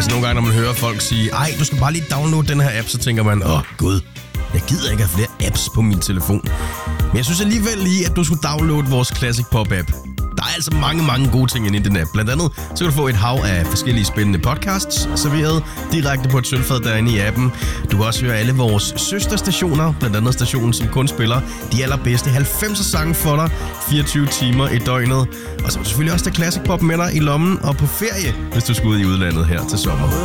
Altså nogle gange, når man hører folk sige, ej, du skal bare lige downloade den her app, så tænker man, gud, jeg gider ikke have flere apps på min telefon. Men jeg synes alligevel lige, at du skulle downloade vores Classic Pop app. Der er altså mange gode ting inde i den app. Blandt andet, så kan du få et hav af forskellige spændende podcasts serveret direkte på et sølvfad derinde i appen. Du kan også høre alle vores søsterstationer, blandt andet stationen, som kun spiller de allerbedste 90'er sange for dig, 24 timer i døgnet. Og så er du selvfølgelig også der Classic Pop med dig i lommen og på ferie, hvis du skal ud i udlandet her til sommer.